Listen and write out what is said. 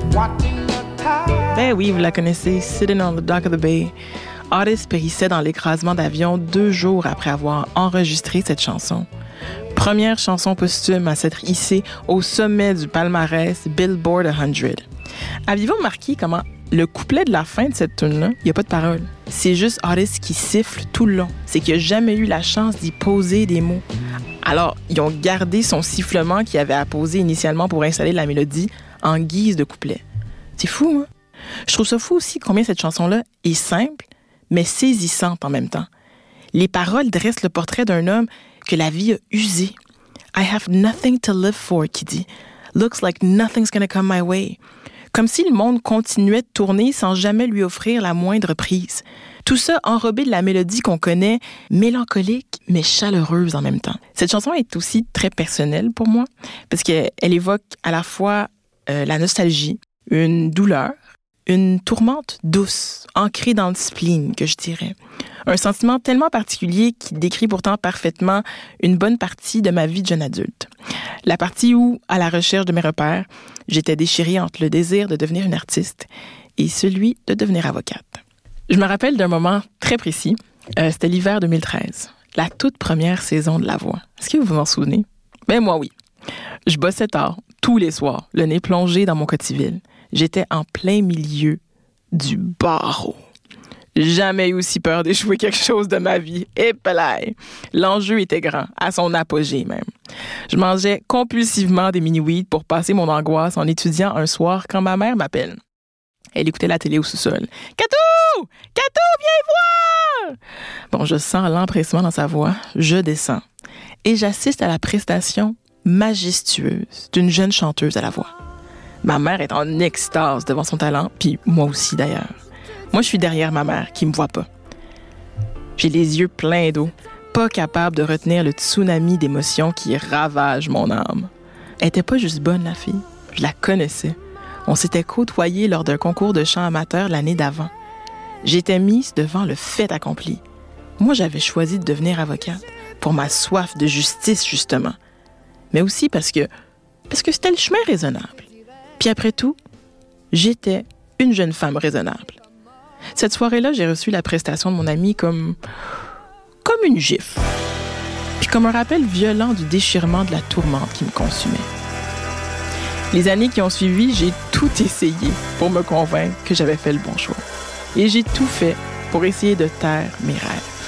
Ben oui, vous la connaissez, Sitting on the Dock of the Bay. Otis périssait dans l'écrasement d'avion 2 jours après avoir enregistré cette chanson. Première chanson posthume à s'être hissée au sommet du palmarès Billboard 100. Aviez-vous remarqué comment le couplet de la fin de cette tune-là, il n'y a pas de parole. C'est juste Otis qui siffle tout le long. C'est qu'il n'a jamais eu la chance d'y poser des mots. Alors, ils ont gardé son sifflement qu'il avait apposé initialement pour installer la mélodie en guise de couplet. C'est fou, hein? Je trouve ça fou aussi combien cette chanson-là est simple, mais saisissante en même temps. Les paroles dressent le portrait d'un homme que la vie a usé. I have nothing to live for, qui dit. Looks like nothing's gonna come my way. Comme si le monde continuait de tourner sans jamais lui offrir la moindre prise. Tout ça enrobé de la mélodie qu'on connaît, mélancolique mais chaleureuse en même temps. Cette chanson est aussi très personnelle pour moi, parce qu'elle évoque à la fois la nostalgie, une douleur, une tourmente douce, ancrée dans le spleen, que je dirais. Un sentiment tellement particulier qui décrit pourtant parfaitement une bonne partie de ma vie de jeune adulte. La partie où, à la recherche de mes repères, j'étais déchirée entre le désir de devenir une artiste et celui de devenir avocate. Je me rappelle d'un moment très précis. C'était l'hiver 2013, la toute première saison de La Voix. Est-ce que vous vous en souvenez? Ben moi, oui. Je bossais tard, tous les soirs, le nez plongé dans mon cotiville. J'étais en plein milieu du barreau. Jamais eu aussi peur d'échouer quelque chose de ma vie. Et pelaille! L'enjeu était grand, à son apogée même. Je mangeais compulsivement des mini-weeds pour passer mon angoisse en étudiant un soir quand ma mère m'appelle. Elle écoutait la télé au sous-sol. « Catou! Catou, viens voir! » Bon, je sens l'empressement dans sa voix. Je descends. Et j'assiste à la prestation majestueuse d'une jeune chanteuse à la voix. Ma mère est en extase devant son talent, puis moi aussi d'ailleurs. Moi, je suis derrière ma mère, qui me voit pas. J'ai les yeux pleins d'eau, pas capable de retenir le tsunami d'émotions qui ravage mon âme. Elle était pas juste bonne, la fille. Je la connaissais. On s'était côtoyés lors d'un concours de chant amateur l'année d'avant. J'étais mise devant le fait accompli. Moi, j'avais choisi de devenir avocate pour ma soif de justice, justement. Mais aussi parce que c'était le chemin raisonnable. Puis après tout, j'étais une jeune femme raisonnable. Cette soirée-là, j'ai reçu la prestation de mon ami comme une gifle. Puis comme un rappel violent du déchirement de la tourmente qui me consumait. Les années qui ont suivi, j'ai tout essayé pour me convaincre que j'avais fait le bon choix. Et j'ai tout fait pour essayer de taire mes rêves.